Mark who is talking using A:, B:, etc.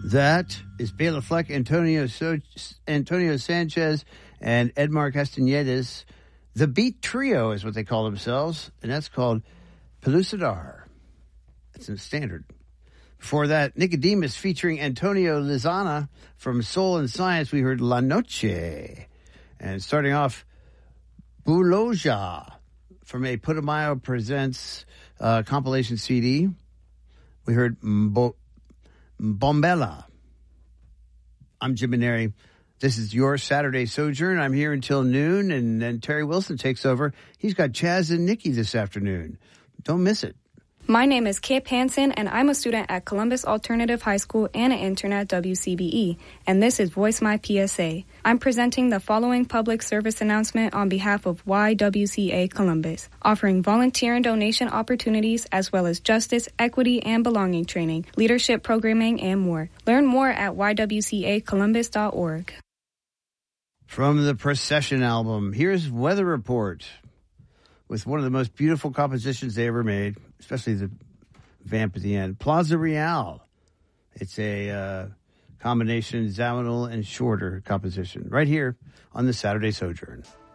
A: That is Bela Fleck, Antonio Sanchez, and Edmar Castañedas. The Beat Trio is what they call themselves, and that's called Pelucidar. That's in standard. Before that, Nicodemus featuring Antonio Lizana from Soul and Science. We heard La Noche. And starting off, Buloja from a Putumayo Presents compilation CD. We heard Bombella. I'm Jim Maneri. This is your Saturday Sojourn. I'm here until noon, and then Terry Wilson takes over. He's got Chaz and Nikki this afternoon. Don't miss it.
B: My name is Kip Hansen, and I'm a student at Columbus Alternative High School and an intern at WCBE, and this is Voice My PSA. I'm presenting the following public service announcement on behalf of YWCA Columbus, offering volunteer and donation opportunities as well as justice, equity, and belonging training, leadership programming, and more. Learn more at ywcacolumbus.org.
A: From the Procession album, here's Weather Report with one of the most beautiful compositions they ever made, especially the vamp at the end. Plaza Real. It's a combination Zamanul and Shorter composition right here on the Saturday Sojourn.